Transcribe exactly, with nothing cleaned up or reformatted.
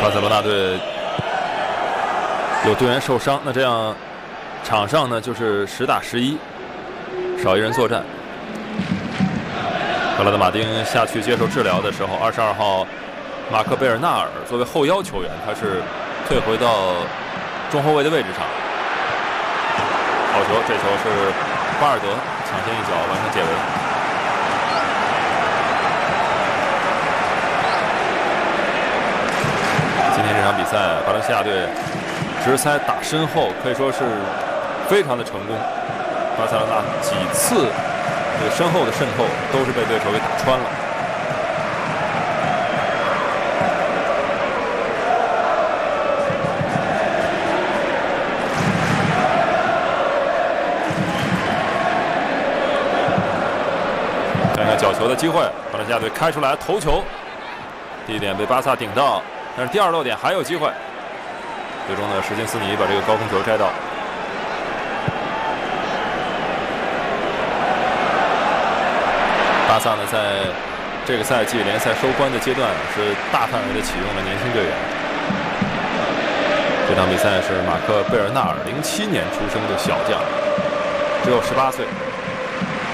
巴塞罗那队有队员受伤，那这样场上呢就是十打十一，少一人作战。克拉德马丁下去接受治疗的时候，二十二号马克贝尔纳尔作为后腰球员，他是退回到中后卫的位置上。好球，这球是巴尔德抢先一脚完成解围。今天这场比赛，巴伦西亚队直塞打身后，可以说是非常的成功。巴塞罗那几次这个身后的渗透都是被对手给打穿了。看看角球的机会，巴伦西亚队开出来头球，第一点被巴萨顶到，但是第二漏点还有机会。最终呢，什金斯尼把这个高空球摘到。巴萨呢，在这个赛季联赛收官的阶段是大范围的启用了年轻队员。这场比赛是马克贝尔纳尔零七年出生的小将，只有十八岁。